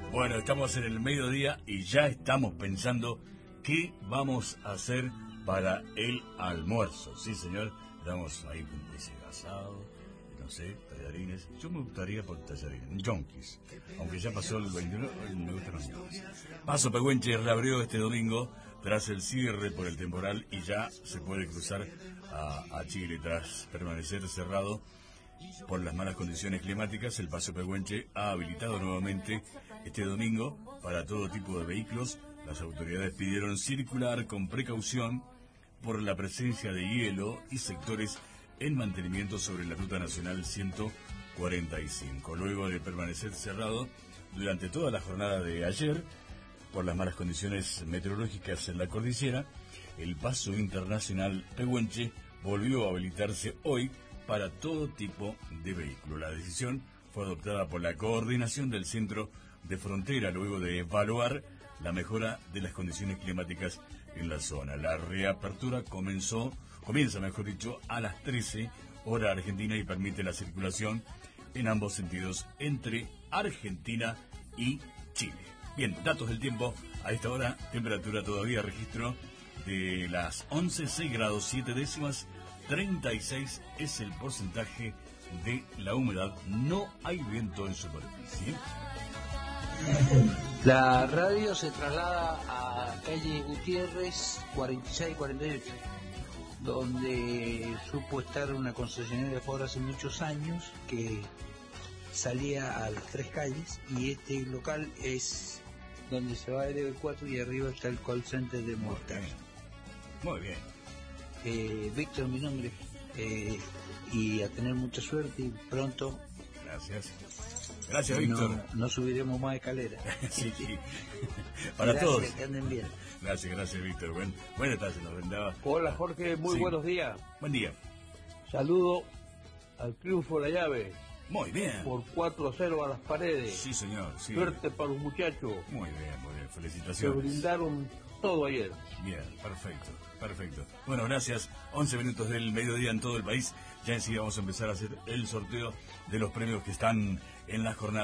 Bueno, estamos en el mediodía y ya estamos pensando qué vamos a hacer para el almuerzo. Sí, señor, estamos ahí con ese asado, no sé, tallarines. Yo me gustaría por tallarines, yonkis, aunque ya pasó el 21, me gustan los yonkis. Paso Pehuenche reabrió este domingo tras el cierre por el temporal y ya se puede cruzar a Chile tras permanecer cerrado por las malas condiciones climáticas. El Paso Pehuenche ha habilitado nuevamente este domingo para todo tipo de vehículos. Las autoridades pidieron circular con precaución por la presencia de hielo y sectores en mantenimiento sobre la Ruta Nacional 145. Luego de permanecer cerrado durante toda la jornada de ayer por las malas condiciones meteorológicas en la cordillera, el Paso Internacional Pehuenche volvió a habilitarse hoy para todo tipo de vehículo. La decisión fue adoptada por la coordinación del Centro de Frontera luego de evaluar la mejora de las condiciones climáticas en la zona. La reapertura comienza a las 13 hora argentina y permite la circulación en ambos sentidos entre Argentina y Chile. Bien, datos del tiempo. A esta hora, temperatura todavía registro de las 11, 6 grados 7 décimas. 36 es el porcentaje de la humedad. No hay viento en superficie. La radio se traslada a calle Gutiérrez 46-48, donde supo estar una concesionaria de Ford hace muchos años que salía a las tres calles, y este local es donde se va el EV4 y arriba está el call center de Mortar. Muy bien. Víctor, mi nombre, y a tener mucha suerte y pronto. Gracias. Gracias, Víctor. No subiremos más escaleras. Sí. Para gracias, todos. Que anden bien. Gracias, Víctor. Buenas tardes, nos brindaba. Hola, Jorge, muy buenos días. Buen día. Saludo al triunfo de la llave. Muy bien. Por 4-0 a las paredes. Sí, señor. Sí. Suerte para los muchachos. Muy bien. Felicitaciones. Se brindaron todo ayer. Bien, perfecto. Bueno, gracias. 11 minutos del mediodía en todo el país. Ya enseguida vamos a empezar a hacer el sorteo de los premios que están en la jornada.